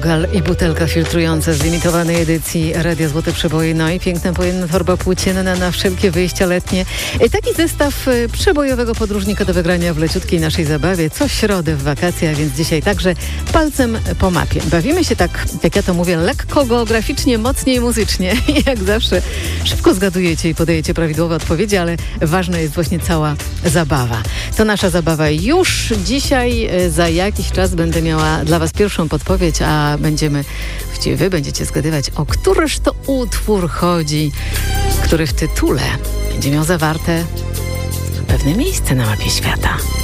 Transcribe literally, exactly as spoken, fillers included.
Gal i butelka filtrująca z limitowanej edycji Radia Złote Przeboje, no i piękna wojenna torba płócienna na wszelkie wyjścia letnie. Taki zestaw przebojowego podróżnika do wygrania w leciutkiej naszej zabawie co środę w wakacje, a więc dzisiaj także palcem po mapie. Bawimy się tak, jak ja to mówię, lekko geograficznie, mocniej muzycznie. I jak zawsze szybko zgadujecie i podajecie prawidłowe odpowiedzi, ale ważna jest właśnie cała zabawa. To nasza zabawa już dzisiaj. Za jakiś czas będę miała dla was pierwszą podpowiedź, a będziemy, właściwie wy będziecie zgadywać, o któryż to utwór chodzi, który w tytule będzie miał zawarte pewne miejsce na mapie świata.